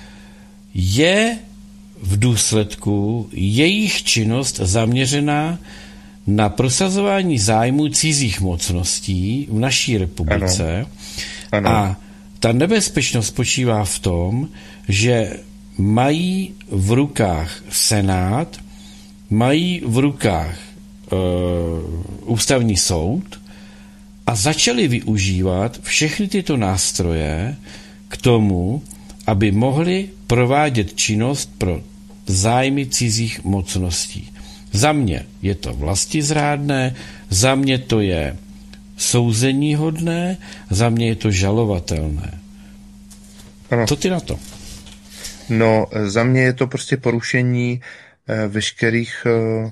je v důsledku jejich činnost zaměřená na prosazování zájmů cizích mocností v naší republice. Ano. Ano. A ta nebezpečnost spočívá v tom, že mají v rukách Senát, mají v rukách e, ústavní soud a začali využívat všechny tyto nástroje k tomu, aby mohli provádět činnost pro zájmy cizích mocností. Za mě je to vlastizrádné, za mě to je souzeníhodné, za mě je to žalovatelné. Ano. Co ty na to? No, za mě je to prostě porušení eh, veškerých eh,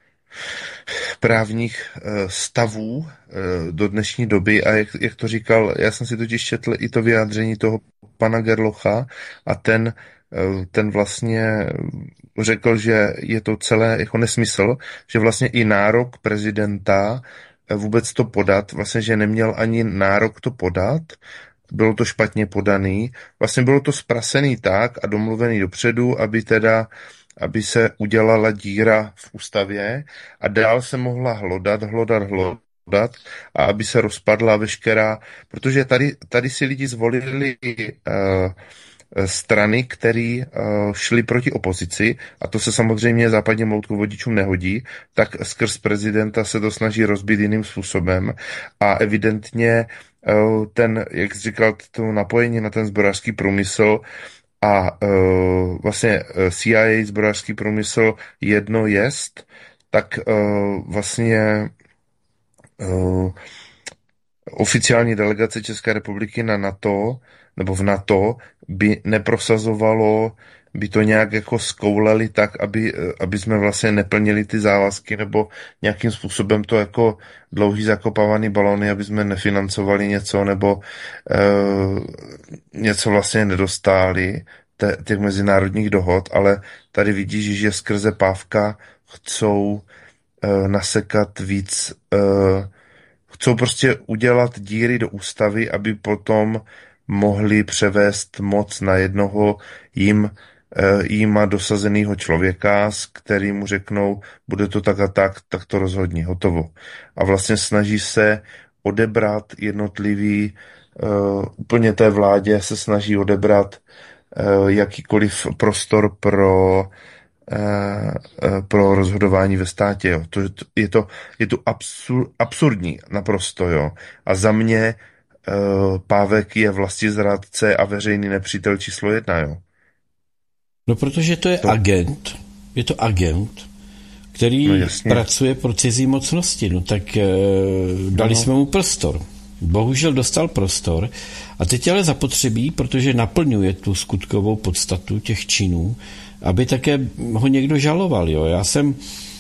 právních eh, stavů eh, do dnešní doby a jak, jak to říkal, já jsem si totiž četl i to vyjádření toho pana Gerlocha a ten, eh, ten vlastně řekl, že je to celé jako nesmysl, že vlastně i nárok prezidenta eh, vůbec to podat, vlastně, že neměl ani nárok to podat, bylo to špatně podaný, vlastně bylo to zprasený tak a domluvený dopředu, aby teda, aby se udělala díra v ústavě a dál se mohla hlodat, hlodat, hlodat a aby se rozpadla veškerá, protože tady, tady si lidi zvolili uh, strany, které uh, šly proti opozici a to se samozřejmě západním loutkovodičům nehodí, tak skrz prezidenta se to snaží rozbít jiným způsobem a evidentně ten, jak jsi říkal, to napojení na ten zbrojařský průmysl a uh, vlastně C I A zbrojařský průmysl jedno jest, tak uh, vlastně uh, oficiální delegace České republiky na NATO nebo v NATO by neprosazovalo, by to nějak jako skoulali tak, aby, aby jsme vlastně neplnili ty závazky nebo nějakým způsobem to jako dlouhý zakopávaný balony, aby jsme nefinancovali něco nebo e, něco vlastně nedostáli te, těch mezinárodních dohod, ale tady vidíš, že skrze Pávka chcou e, nasekat víc, e, chcou prostě udělat díry do ústavy, aby potom mohli převést moc na jednoho jim jíma dosazenýho člověka, s kterým mu řeknou, bude to tak a tak, tak to rozhodně, hotovo. A vlastně snaží se odebrat jednotlivý, uh, úplně té vládě se snaží odebrat uh, jakýkoliv prostor pro, uh, pro rozhodování ve státě. Jo. To, je to, je to absur, absurdní naprosto. Jo. A za mě uh, Pávek je vlastizrádce a veřejný nepřítel číslo jedna. Jo. No, protože to je to. agent, je to agent, který no, pracuje pro cizí mocnosti, no tak e, dali no. jsme mu prostor. Bohužel dostal prostor a teď ale zapotřebí, protože naplňuje tu skutkovou podstatu těch činů, aby také ho někdo žaloval, jo. Já jsem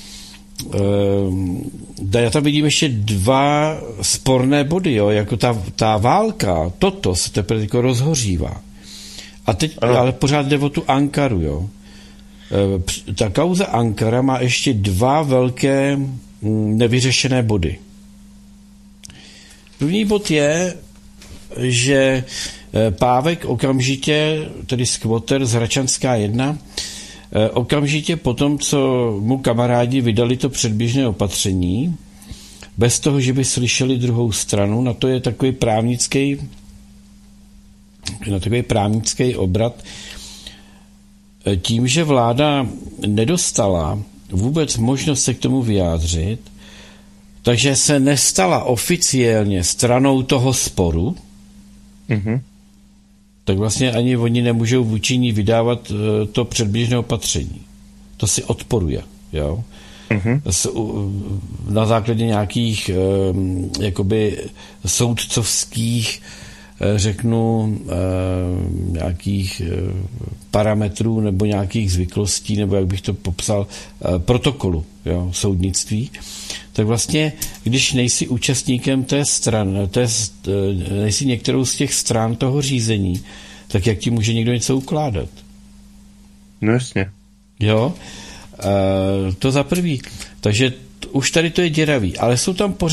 e, já tam vidím ještě dva sporné body, jo, jako ta, ta válka, toto se teprve jako rozhořívá. A teď ano. ale pořád jde o tu Ankaru, jo. E, ta kauza Ankara má ještě dva velké nevyřešené body. První bod je, že Pávek okamžitě, tedy skvoter z Hračanská jedna, okamžitě potom, co mu kamarádi vydali to předběžné opatření, bez toho, že by slyšeli druhou stranu, na to je takový právnický na takový právnický obrat, tím, že vláda nedostala vůbec možnost se k tomu vyjádřit, takže se nestala oficiálně stranou toho sporu, mm-hmm. tak vlastně ani oni nemůžou vůči ní vydávat to předběžné opatření. To si odporuje. Jo? Mm-hmm. Na základě nějakých jakoby soudcovských řeknu nějakých parametrů nebo nějakých zvyklostí, nebo jak bych to popsal, protokolu, jo, soudnictví, tak vlastně, když nejsi účastníkem té strany, té, nejsi některou z těch stran toho řízení, tak jak ti může někdo něco ukládat? No jasně. Jo, e, to za prvý. Takže t- už tady to je děravý, ale jsou tam pořád